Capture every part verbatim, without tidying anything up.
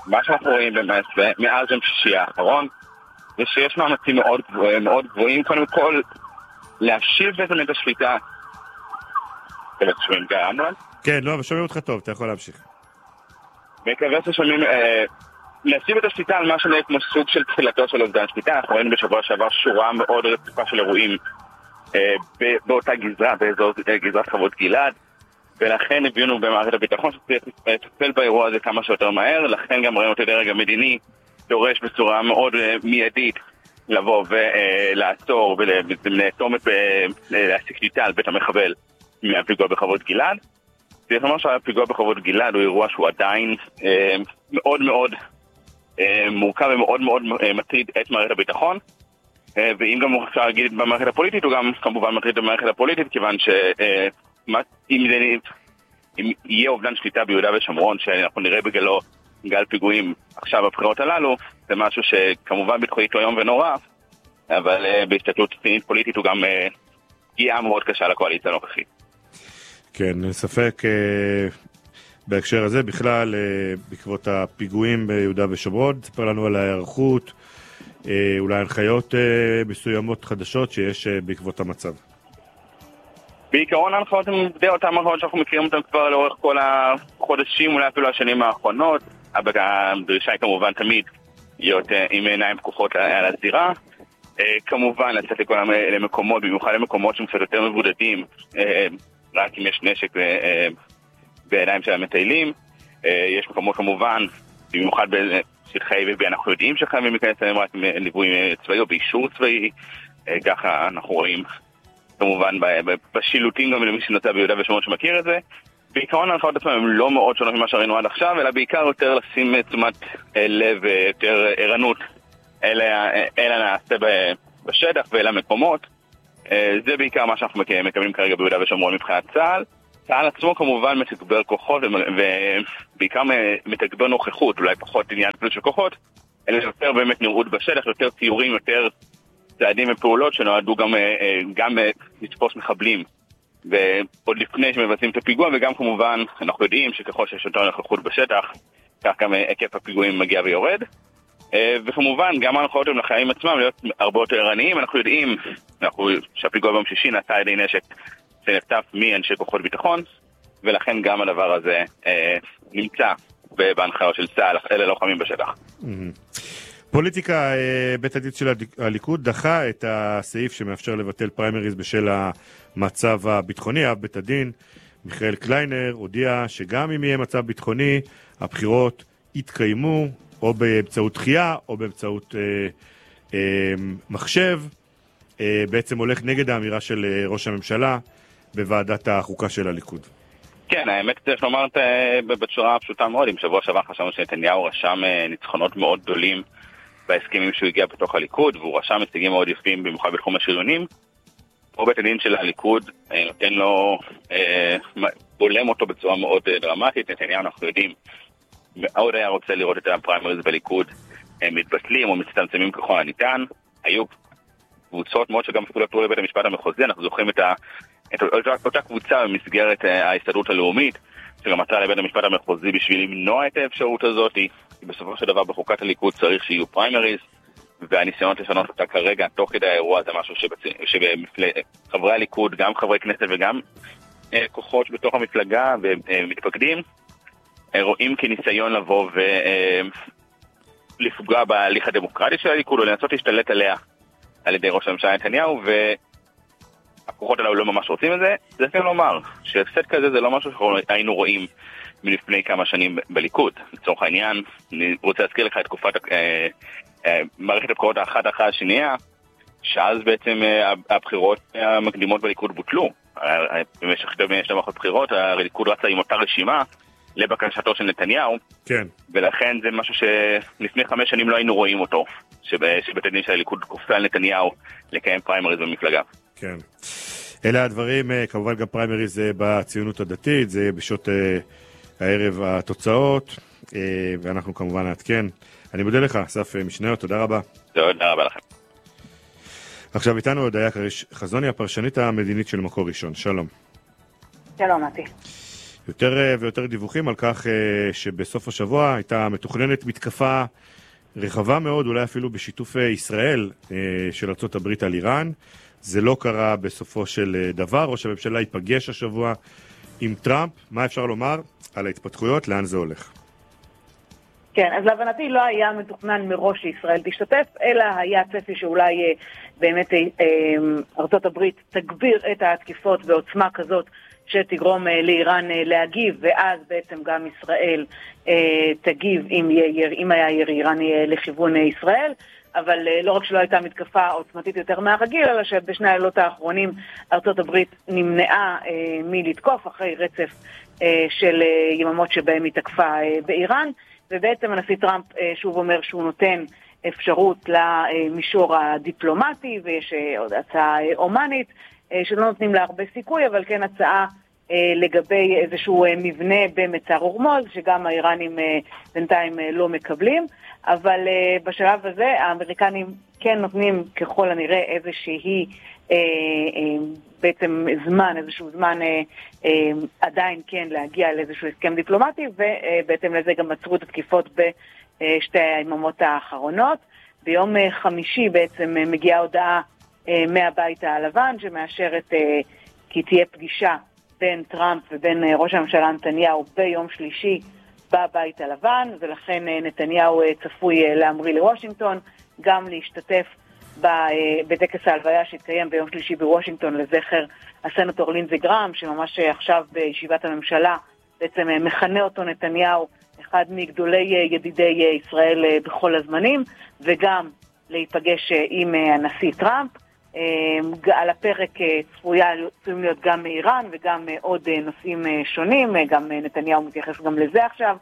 מה שאנחנו רואים באמת, מאז יום שישי האחרון, זה שיש מאמצים מאוד גבוהים, מאוד גבוהים, קודם כל, להשיב בעצם את השליטה. אתם שומעים גיא אמרן? כן, לא, אבל שומעים אותך טוב, אתה יכול להמשיך. מקווה ששומעים, להשיב את השליטה על מה שנראה כמו סוג של תחילתו של אובדן שליטה. אנחנו ראינו בשבוע שעבר שורה מאוד רציפה של אירועים באותה גזרה, באזור גזרת חוות גלעד, ולכן הביאנו במערכת הביטחון שצריך לטפל באירוע הזה כמה שיותר מהר. לכן גם ראינו את הדרג המדיני דורש בצורה מאוד מיידית לבוא ולעצור ולאטום את להשיג שליטה על בית המחבל מהפיגוע בחוות גלעד. צריך לומר שהפיגוע בחוות גלעד הוא אירוע שהוא עדיין מאוד מאוד מורכב ומאוד מאוד מטריד את מערכת הביטחון, ואם גם אפשר להגיד במערכת הפוליטית, הוא גם כמובן מטריד במערכת הפוליטית, כיוון שאם יהיה אובדן שליטה ביהודה ושומרון, שאנחנו נראה בגללו גל פיגועים עכשיו בבחירות הללו, זה משהו שכמובן ביטחונית הוא יום ונורא, אבל בהסתכלות צינית פוליטית הוא גם פגיעה מאוד קשה לקואליציה הנוכחית. כן, אין ספק בהקשר הזה, בכלל בעקבות הפיגועים ביהודה ושומרון, תספר לנו על ההיערכות, אולי הנחיות מסוימות חדשות שיש בעקבות המצב. בעיקרון ההנחיות הן די אותן הנחיות שאנחנו מכירים אותן כבר לאורך כל החודשים, אולי אפילו השנים האחרונות. הדרישה היא כמובן תמיד להיות עם עיניים פקוחות על הזירה, כמובן לצאת לכל המקומות, במיוחד למקומות שהם קצת יותר מבודדים, רק אם יש נשק בידיים של המטיילים. יש מקומות כמובן, במיוחד בשטחי A ו-B, אנחנו יודעים שחייבים להיכנס אליהם רק עם ליווי צבאי או באישור צבאי. ככה אנחנו רואים כמובן בשילוטים גם למי שנמצא ביהודה ושומרון שמכיר את זה. בעיקרון ההנחיות עצמם הם לא מאוד שונות ממה שראינו עד עכשיו, אלא בעיקר יותר לשים תשומת לב ויותר ערנות אל הנעשה בשטח ואל המקומות. זה בעיקר מה שאנחנו מקבלים כרגע ביהודה ושומרון מבחינת צה"ל. צה"ל עצמו כמובן מתגבר כוחות ובעיקר מתגבר נוכחות, אולי פחות עניין פלוס של כוחות, אלא יותר באמת נראות בשטח, יותר ציורים, יותר צעדים ופעולות שנועדו גם, גם לתפוס מחבלים ועוד לפני שמבצעים את הפיגוע, וגם כמובן אנחנו יודעים שככל שיש יותר נוכחות בשטח, כך גם היקף הפיגועים מגיע ויורד. וכמובן גם ההנחיות הם לחיים עצמם להיות הרבה יותר ערניים. אנחנו יודעים אנחנו, שהפיגוע ביום שישי נעשה על ידי נשק שנחטף מאנשי כוחות ביטחון, ולכן גם הדבר הזה אה, נמצא בהנחיות של צה"ל, אלה לוחמים בשטח. פוליטיקה, בית הדין של הליכוד דחה את הסעיף שמאפשר לבטל פריימריז בשל המצב הביטחוני. אב בית הדין מיכאל קליינר הודיע שגם אם יהיה מצב ביטחוני, הבחירות יתקיימו או באמצעות דחייה או באמצעות אה, אה, מחשב. אה, בעצם הולך נגד האמירה של אה, ראש הממשלה בוועדת החוקה של הליכוד. כן, האמת צריך לומר בצורה פשוטה מאוד. עם שבוע שעבר חשבנו שנתניהו רשם ניצחונות מאוד גדולים בהסכמים שהוא הגיע בתוך הליכוד, והוא רשם הישגים מאוד יפים במיוחד בתחום השריונים. פה בית הדין של הליכוד נותן לו, אה, בולם אותו בצורה מאוד דרמטית. נתניהו, אנחנו יודעים, מאוד היה רוצה לראות את הפריימריז בליכוד מתבטלים או מצטמצמים ככל הניתן. היו קבוצות מאוד שגם אפילו עתרו לבית המשפט המחוזי. אנחנו זוכרים את ה... את אותה קבוצה במסגרת ההסתדרות הלאומית, שגם עתרה לבית המשפט המחוזי בשביל למנוע את האפשרות הזאת. בסופו של דבר בחוקת הליכוד צריך שיהיו פריימריז, והניסיונות לשנות אותה כרגע תוך כדי האירוע זה משהו שחברי הליכוד, גם חברי כנסת וגם כוחות בתוך המפלגה ומתפקדים, רואים כניסיון לבוא ולפגוע בהליך הדמוקרטי של הליכוד, או לנסות להשתלט עליה על ידי ראש הממשלה נתניהו, ו... הכוחות הללו לא ממש רוצים את זה. זה אפילו לומר שהפסד כזה זה לא משהו שהיינו רואים מלפני כמה שנים בליכוד. לצורך העניין, אני רוצה להזכיר לך את תקופת אה, אה, מערכת הבחירות האחת אחת השנייה, שאז בעצם אה, הבחירות המקדימות בליכוד בוטלו. אה, במשך שתי מערכות בחירות, הליכוד רצה עם אותה רשימה לבקשתו של נתניהו. כן. ולכן זה משהו שלפני חמש שנים לא היינו רואים אותו, שבית הדין של הליכוד כופה על נתניהו לקיים פריימריז במפלגה. כן. אלה הדברים, כמובן גם פריימריז בציונות הדתית, זה בשעות הערב התוצאות, ואנחנו כמובן נעדכן. אני מודה לך, אסף משניות, תודה רבה. תודה רבה לכם. עכשיו איתנו הודיה חזוני, הפרשנית המדינית של מקור ראשון. שלום. שלום, מתי. יותר ויותר דיווחים על כך שבסוף השבוע הייתה מתוכננת מתקפה רחבה מאוד, אולי אפילו בשיתוף ישראל של ארצות הברית על איראן. זה לא קרה בסופו של דבר. ראש הממשלה ייפגש השבוע עם טראמפ. מה אפשר לומר על ההתפתחויות? לאן זה הולך? כן, אז להבנתי לא היה מתוכנן מראש שישראל תשתתף, אלא היה צפי שאולי באמת ארצות הברית תגביר את התקיפות בעוצמה כזאת שתגרום לאיראן להגיב, ואז בעצם גם ישראל תגיב אם, אם היה ירי איראני לכיוון ישראל. אבל לא רק שלא הייתה מתקפה עוצמתית יותר מהרגיל, אלא שבשני הלילות האחרונים ארצות הברית נמנעה מלתקוף אחרי רצף של יממות שבהם היא תקפה באיראן, ובעצם הנשיא טראמפ שוב אומר שהוא נותן אפשרות למישור הדיפלומטי, ויש עוד הצעה אומנית שלא נותנים לה הרבה סיכוי, אבל כן הצעה לגבי איזשהו מבנה במצר הורמוז, שגם האיראנים בינתיים לא מקבלים, אבל בשלב הזה האמריקנים כן נותנים ככל הנראה איזושהי בעצם זמן, איזשהו זמן עדיין כן להגיע לאיזשהו הסכם דיפלומטי, ובעצם לזה גם עצרו את התקיפות בשתי היממות האחרונות. ביום חמישי בעצם מגיעה הודעה מהבית הלבן שמאשרת כי תהיה פגישה בין טראמפ ובין ראש הממשלה נתניהו ביום שלישי בבית הלבן, ולכן נתניהו צפוי להמריא לוושינגטון, גם להשתתף בטקס ההלוויה שהתקיים ביום שלישי בוושינגטון לזכר הסנטור לינזי גראם, שממש עכשיו בישיבת הממשלה בעצם מכנה אותו נתניהו אחד מגדולי ידידי ישראל בכל הזמנים, וגם להיפגש עם הנשיא טראמפ. על הפרק צפויה צפויים להיות גם מאיראן וגם עוד נושאים שונים, גם נתניהו מתייחס גם לזה עכשיו,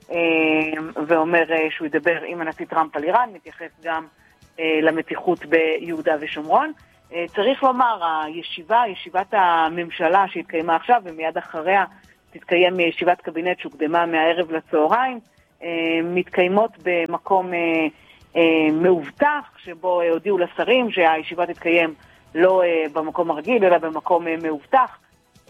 ואומר שהוא ידבר עם הנשיא טראמפ על איראן, מתייחס גם למתיחות ביהודה ושומרון. צריך לומר, הישיבה, ישיבת הממשלה שהתקיימה עכשיו ומיד אחריה תתקיים ישיבת קבינט שהוקדמה מהערב לצהריים, מתקיימות במקום מאובטח, שבו הודיעו לשרים שהישיבה תתקיים לא במקום הרגיל אלא במקום מאובטח.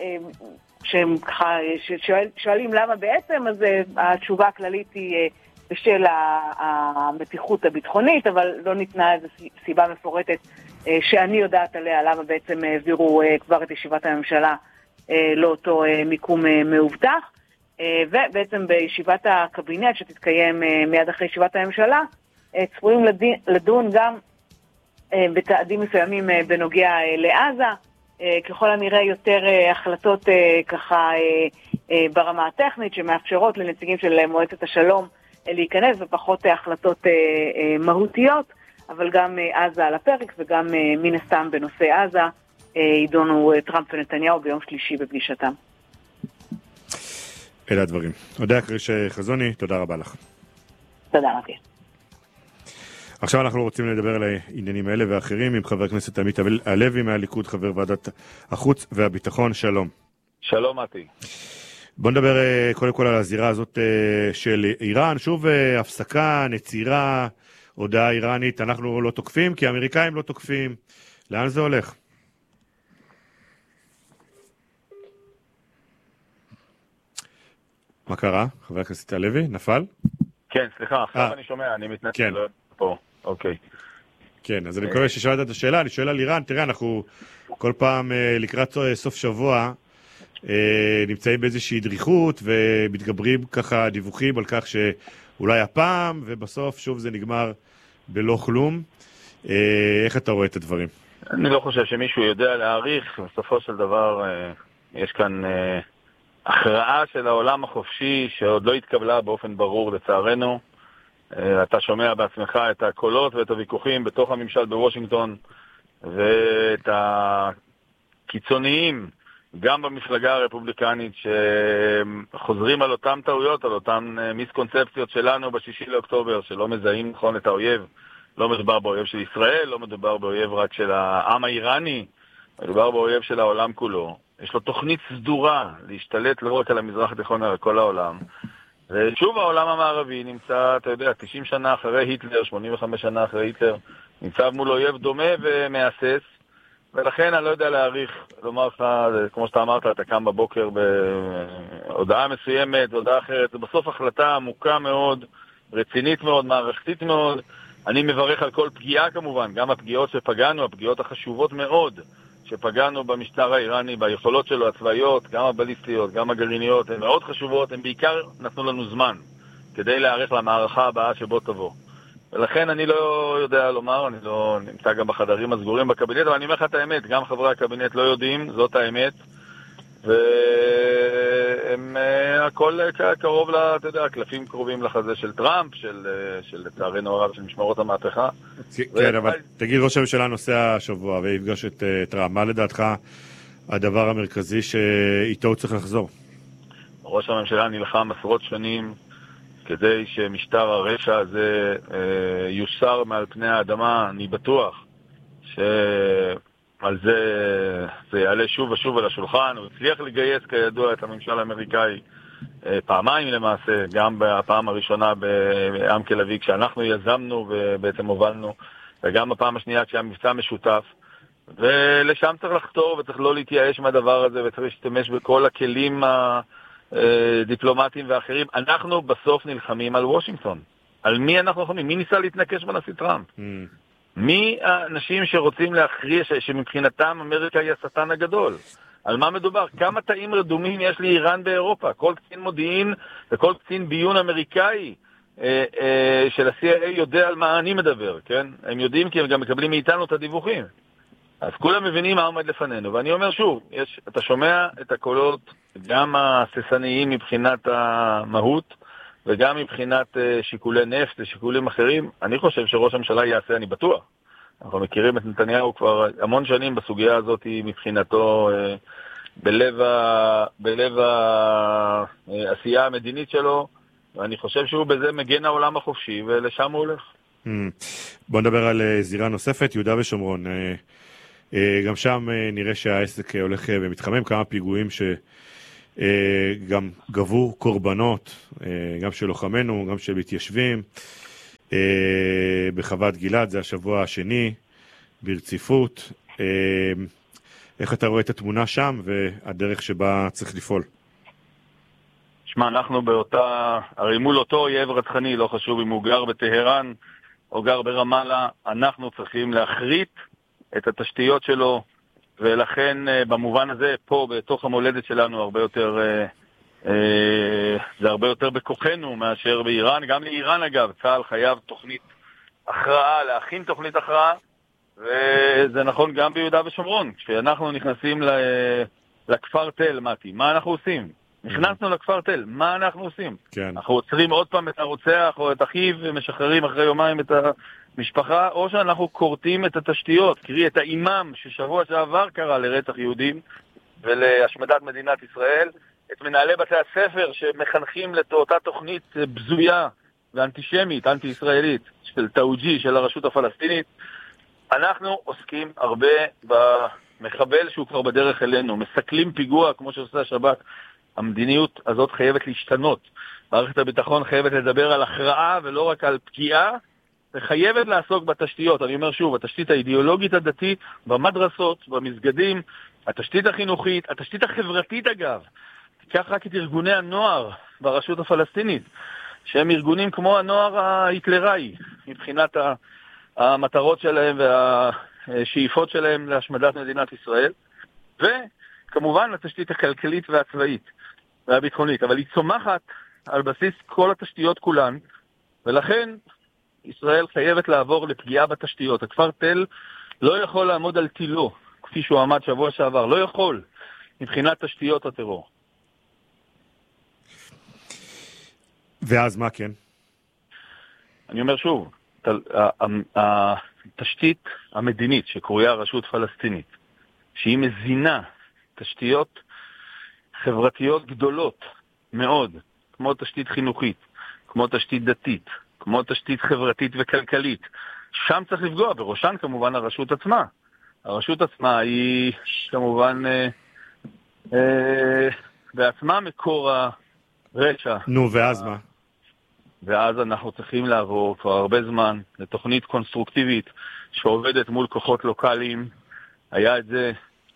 שהם ככה שואלים למה בעצם, אז התשובה הכללית היא בשל המתיחות הביטחונית, אבל לא ניתנה איזו סיבה מפורטת שאני יודעת עליה למה בעצם העבירו כבר את ישיבת הממשלה לאותו מיקום מאובטח. ובעצם בישיבת הקבינט שתתקיים מיד אחרי ישיבת הממשלה צפויים לדון גם בצעדים מסוימים בנוגע לעזה, ככל הנראה יותר החלטות ככה ברמה הטכנית שמאפשרות לנציגים של מועצת השלום להיכנס, ופחות החלטות מהותיות, אבל גם עזה על הפרק, וגם מן הסתם בנושא עזה ידונו טראמפ ונתניהו ביום שלישי בפגישתם. אלה הדברים. הודיה קריש חזוני, תודה רבה לך. תודה רבה. עכשיו אנחנו רוצים לדבר על העניינים האלה ואחרים עם חבר הכנסת עמית הלוי מהליכוד, חבר ועדת החוץ והביטחון. שלום. שלום, מתי. בוא נדבר קודם כל על הזירה הזאת של איראן. שוב הפסקה, נצירה, הודעה איראנית, אנחנו לא תוקפים כי האמריקאים לא תוקפים. לאן זה הולך? מה קרה? חבר הכנסת הלוי, נפל? כן, סליחה, עכשיו אני שומע, אני מתנצל פה. אוקיי. כן, אז אני מקווה ששאלת את השאלה, אני שואל על איראן. תראה, אנחנו כל פעם לקראת סוף שבוע נמצאים באיזושהי דריכות ומתגברים ככה דיווחים על כך שאולי הפעם, ובסוף שוב זה נגמר בלא כלום. איך אתה רואה את הדברים? אני לא חושב שמישהו יודע להעריך. בסופו של דבר יש כאן הכרעה של העולם החופשי שעוד לא התקבלה באופן ברור לצערנו. אתה שומע בעצמך את הקולות ואת הוויכוחים בתוך הממשל בוושינגטון, ואת הקיצוניים גם במפלגה הרפובליקנית שחוזרים על אותם טעויות, על אותם מיסקונספציות שלנו בשישי לאוקטובר, שלא מזהים נכון את האויב. לא מדובר באויב של ישראל, לא מדובר באויב רק של העם האיראני, מדובר באויב של העולם כולו. יש לו תוכנית סדורה להשתלט לא רק על המזרח התיכון, אלא על כל העולם. ושוב העולם המערבי נמצא, אתה יודע, תשעים שנה אחרי היטלר, שמונים וחמש שנה אחרי היטלר, נמצא מול אויב דומה ומאסס, ולכן אני לא יודע להעריך, לומר לך, כמו שאתה אמרת, אתה קם בבוקר בהודעה מסוימת, הודעה אחרת, זה בסוף החלטה עמוקה מאוד, רצינית מאוד, מערכתית מאוד. אני מברך על כל פגיעה כמובן, גם הפגיעות שפגענו, הפגיעות החשובות מאוד שפגענו במשטר האיראני, ביכולות שלו הצבאיות, גם הבליסטיות, גם הגרעיניות, הן מאוד חשובות, הן בעיקר נתנו לנו זמן כדי להערך למערכה הבאה שבו תבוא. ולכן אני לא יודע לומר, אני לא נמצא גם בחדרים הסגורים בקבינט, אבל אני אומר לך את האמת, גם חברי הקבינט לא יודעים, זאת האמת, והם הכל קרוב, אתה יודע, הקלפים קרובים לחזה של טראמפ, של, של לצערנו הרב, של משמרות המהפכה. כן, אבל תגיד, ראש הממשלה נוסע השבוע ויפגש את טראמפ, מה לדעתך הדבר המרכזי שאיתו הוא צריך לחזור? ראש הממשלה נלחם עשרות שנים כדי שמשטר הרשע הזה אה, יוסר מעל פני האדמה. אני בטוח שעל זה זה יעלה שוב ושוב על השולחן. הוא הצליח לגייס כידוע את הממשל האמריקאי אה, פעמיים למעשה, גם בפעם הראשונה בעם תל אביב כשאנחנו יזמנו ובעצם הובלנו, וגם בפעם השנייה כשהיה מבצע משותף. ולשם צריך לחתור וצריך לא להתייאש מהדבר הזה וצריך להשתמש בכל הכלים ה... דיפלומטים ואחרים. אנחנו בסוף נלחמים על וושינגטון. על מי אנחנו נלחמים? מי ניסה להתנקש בנשיא טראמפ? Mm. מי האנשים שרוצים להכריע ש... שמבחינתם אמריקה היא השטן הגדול? על מה מדובר? כמה תאים רדומים יש לאיראן באירופה? כל קצין מודיעין וכל קצין ביון אמריקאי אה, אה, של ה-סי איי איי יודע על מה אני מדבר, כן? הם יודעים כי הם גם מקבלים מאיתנו את הדיווחים. אז כולם מבינים מה עומד לפנינו, ואני אומר שוב, יש, אתה שומע את הקולות, גם הססניים מבחינת המהות, וגם מבחינת שיקולי נפט ושיקולים אחרים. אני חושב שראש הממשלה יעשה, אני בטוח. אנחנו מכירים את נתניהו כבר המון שנים בסוגיה הזאת מבחינתו, בלב, ה, בלב העשייה המדינית שלו, ואני חושב שהוא בזה מגן העולם החופשי, ולשם הוא הולך. בוא נדבר על זירה נוספת, יהודה ושומרון. גם שם נראה שהעסק הולך ומתחמם, כמה פיגועים שגם גבו קורבנות, גם של לוחמנו, גם של מתיישבים. בחוות גלעד, זה השבוע השני, ברציפות. איך אתה רואה את התמונה שם והדרך שבה צריך לפעול? שמע, אנחנו באותה, הרי מול אותו אויב רצחני, לא חשוב אם הוא גר בטהרן או גר ברמאללה, אנחנו צריכים להחריט את התשתיות שלו, ולכן במובן הזה פה בתוך המולדת שלנו הרבה יותר זה הרבה יותר בכוחנו מאשר באיראן. גם לאיראן אגב צה"ל חייב תוכנית הכרעה, להכין תוכנית הכרעה, וזה נכון גם ביהודה ושומרון. כשאנחנו נכנסים לכפר תל, מתי, מה אנחנו עושים? נכנסנו לכפר תל, מה אנחנו עושים? כן. אנחנו עוצרים עוד פעם את הרוצח או את אחיו ומשחררים אחרי יומיים את המשפחה, או שאנחנו קורטים את התשתיות, קרי את האימאם ששבוע שעבר קרא לרצח יהודים ולהשמדת מדינת ישראל, את מנהלי בתי הספר שמחנכים לאותה תוכנית בזויה ואנטישמית, אנטי-ישראלית של טאוג'י, של הרשות הפלסטינית. אנחנו עוסקים הרבה במחבל שהוא כבר בדרך אלינו, מסכלים פיגוע כמו שעושה השב"כ. המדיניות הזאת חייבת להשתנות. מערכת הביטחון חייבת לדבר על הכרעה ולא רק על פגיעה, וחייבת לעסוק בתשתיות. אני אומר שוב, התשתית האידיאולוגית הדתית, במדרסות, במסגדים, התשתית החינוכית, התשתית החברתית אגב. תיקח רק את ארגוני הנוער ברשות הפלסטינית, שהם ארגונים כמו הנוער ההיטלראי, מבחינת המטרות שלהם והשאיפות שלהם להשמדת מדינת ישראל, וכמובן התשתית הכלכלית והצבאית והביטחונית, אבל היא צומחת על בסיס כל התשתיות כולן, ולכן ישראל חייבת לעבור לפגיעה בתשתיות. הכפר תל לא יכול לעמוד על תילו, כפי שהוא עמד שבוע שעבר, לא יכול, מבחינת תשתיות הטרור. ואז מה כן? אני אומר שוב, התשתית המדינית שקרויה רשות פלסטינית, שהיא מזינה תשתיות חברתיות גדולות מאוד, כמו תשתית חינוכית, כמו תשתית דתית, כמו תשתית חברתית וכלכלית, שם צריך לפגוע, בראשן כמובן הרשות עצמה. הרשות עצמה היא כמובן אה, אה, בעצמה מקור הרשע. נו, ואז מה? ואז אנחנו צריכים לעבור כבר הרבה זמן לתוכנית קונסטרוקטיבית שעובדת מול כוחות לוקליים, היה את זה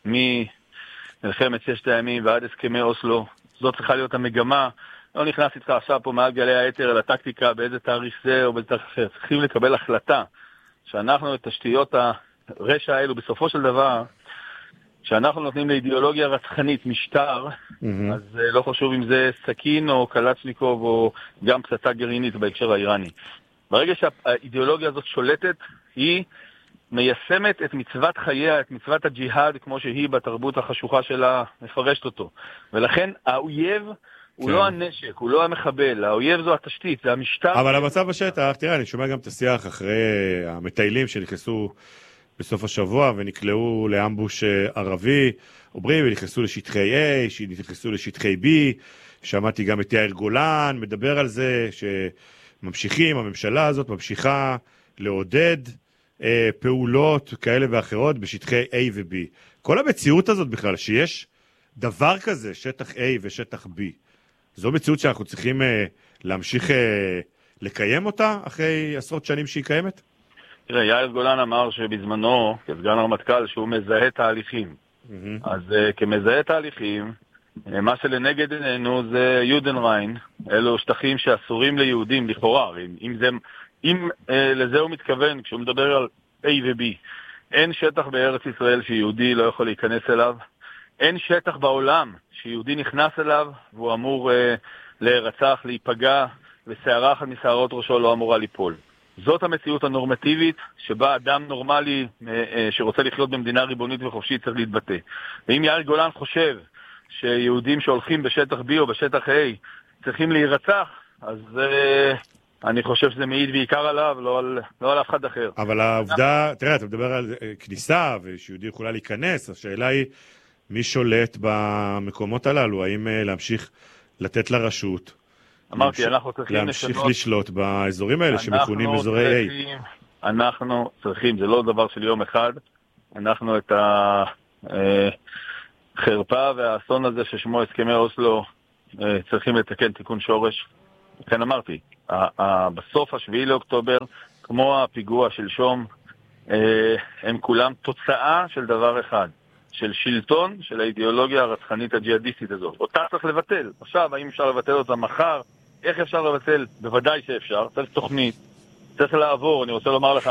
מלחמת ששת הימים ועד הסכמי אוסלו. זאת צריכה להיות המגמה. לא נכנס איתך עכשיו פה מעל גלי היתר אל הטקטיקה באיזה תאריך זה או באיזה תאריך אחר. צריכים לקבל החלטה שאנחנו את תשתיות הרשע האלו בסופו של דבר, שאנחנו נותנים לאידיאולוגיה רצחנית משטר, mm-hmm. אז לא חשוב אם זה סכין או קלצ'ניקוב או גם פצצה גרעינית בהקשר האיראני. ברגע שהאידיאולוגיה הזאת שולטת, היא מיישמת את מצוות חייה, את מצוות הג'יהאד, כמו שהיא בתרבות החשוכה שלה מפרשת אותו. ולכן האויב הוא לא הנשק, הוא לא המחבל, האויב זו התשתית, זה המשטר. אבל המצב בשטח, תראה, אני שומע גם את השיח אחרי המטיילים שנכנסו בסוף השבוע ונקלעו לאמבוש ערבי, אומרים, ונכנסו לשטחי A, שנכנסו לשטחי B, שמעתי גם את יאיר גולן, מדבר על זה שממשיכים, הממשלה הזאת ממשיכה לעודד אה, פעולות כאלה ואחרות בשטחי A ו-B. כל המציאות הזאת בכלל, שיש דבר כזה, שטח A ושטח B, זו מציאות שאנחנו צריכים אה, להמשיך אה, לקיים אותה אחרי עשרות שנים שהיא קיימת? תראה, יאיר גולן אמר שבזמנו, כסגן הרמטכ"ל, שהוא מזהה תהליכים. Mm-hmm. אז uh, כמזהה תהליכים, uh, מה שלנגד עינינו זה יודנריין, אלו שטחים שאסורים ליהודים לכאורה. אם, אם, זה, אם uh, לזה הוא מתכוון, כשהוא מדבר על A ו-B, אין שטח בארץ ישראל שיהודי לא יכול להיכנס אליו, אין שטח בעולם שיהודי נכנס אליו, והוא אמור uh, להירצח, להיפגע, ושערה אחת משערות ראשו לא אמורה ליפול. זאת המציאות הנורמטיבית שבה אדם נורמלי שרוצה לחיות במדינה ריבונית וחופשית צריך להתבטא. ואם יאיר גולן חושב שיהודים שהולכים בשטח B או בשטח A צריכים להירצח, אז אני חושב שזה מעיד בעיקר עליו, לא על, לא על אף אחד אחר. אבל העובדה, תראה, אתה מדבר על כניסה ושיהודי יכולה להיכנס, השאלה היא מי שולט במקומות הללו, האם להמשיך לתת לרשות אמרתי, אנחנו צריכים להמשיך לשנות... לשלוט באזורים האלה שמכונים אזורי A. אנחנו צריכים, זה לא דבר של יום אחד, אנחנו את החרפה והאסון הזה ששמו הסכמי אוסלו צריכים לתקן תיקון שורש. כן אמרתי, בסוף השביעי לאוקטובר, כמו הפיגוע של שום, הם כולם תוצאה של דבר אחד, של שלטון, של האידיאולוגיה הרצחנית הג'יהאדיסטית הזאת. אותה צריך לבטל. עכשיו, האם אפשר לבטל אותה מחר? איך אפשר לבטל? בוודאי שאפשר. צריך תוכנית, צריך לעבור. אני רוצה לומר לך,